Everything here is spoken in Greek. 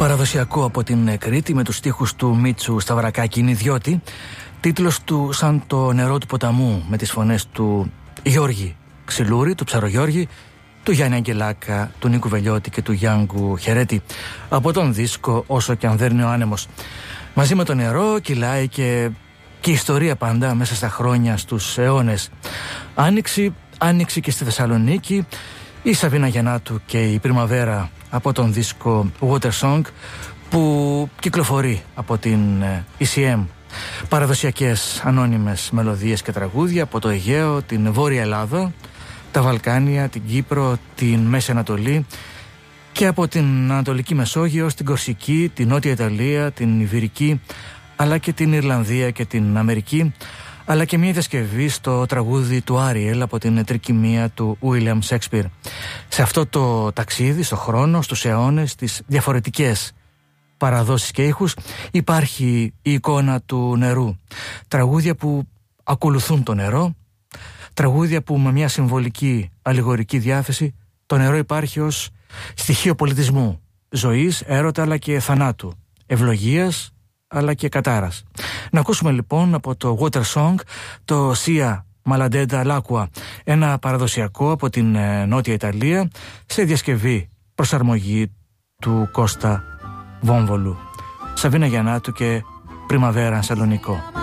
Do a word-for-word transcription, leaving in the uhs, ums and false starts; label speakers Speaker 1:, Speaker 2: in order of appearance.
Speaker 1: Παραδοσιακό από την Κρήτη με τους στίχους του Μίτσου Σταυρακάκη είναι «Ιδιώτη». Τίτλος του «Σαν το νερό του ποταμού» με τις φωνές του Γιώργη Ξυλούρη, του Ψαρογιώργη, του Γιάννη Αγγελάκα, του Νίκου Βελιώτη και του Γιάνγκου Χερέτη, από τον δίσκο «Όσο κι αν δέρνει ο άνεμος». Μαζί με το νερό κυλάει και, και η ιστορία πάντα μέσα στα χρόνια, στους αιώνες. Άνοιξη, άνοιξη και στη Θεσσαλονίκη, η Σαβίνα Γιαννάτου και η Πριμαβέρα από τον δίσκο Water Song που κυκλοφορεί από την ι σι εμ. Παραδοσιακές ανώνυμες μελωδίες και τραγούδια από το Αιγαίο, την Βόρεια Ελλάδα, τα Βαλκάνια, την Κύπρο, την Μέση Ανατολή και από την Ανατολική Μεσόγειο στην Κορσική, την Νότια Ιταλία, την Ιβηρική αλλά και την Ιρλανδία και την Αμερική, αλλά και μια διασκευή στο τραγούδι του Άριελ από την τρικυμία του William Shakespeare. Σε αυτό το ταξίδι, στο χρόνο, στους αιώνες, στις διαφορετικές παραδόσεις και ήχους, υπάρχει η εικόνα του νερού. Τραγούδια που ακολουθούν το νερό, τραγούδια που με μια συμβολική αλληγορική διάθεση το νερό υπάρχει ως στοιχείο πολιτισμού, ζωής, έρωτα αλλά και θανάτου, ευλογίας αλλά και κατάρας. Να ακούσουμε λοιπόν από το Water Song το Sia Maladetta L'acqua, ένα παραδοσιακό από την ε, Νότια Ιταλία σε διασκευή προσαρμογή του Κώστα Βόμβολου. Σαβίνα Γιαννάτου και Πριμαβέρα Σαλονικό.